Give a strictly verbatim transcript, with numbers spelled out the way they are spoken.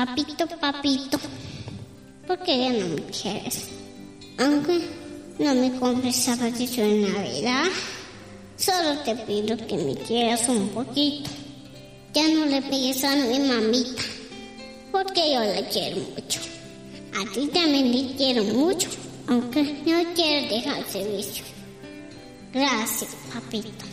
Papito, papito, ¿por qué ya no me quieres? Aunque no me compres zapatos en Navidad, solo te pido que me quieras un poquito. Ya no le pegues a mi mamita, porque yo la quiero mucho. A ti también te quiero mucho, aunque no quiero dejar ese vicio. Gracias, papito.